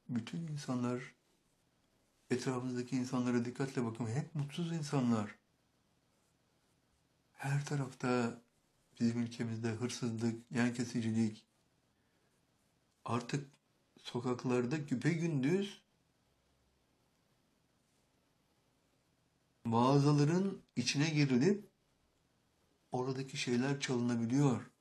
bütün insanlar, etrafınızdaki insanlara dikkatle bakın. Hep mutsuz insanlar. Her tarafta bizim ülkemizde hırsızlık, yan kesicilik, artık sokaklarda güpegündüz mağazaların içine girilip oradaki şeyler çalınabiliyor.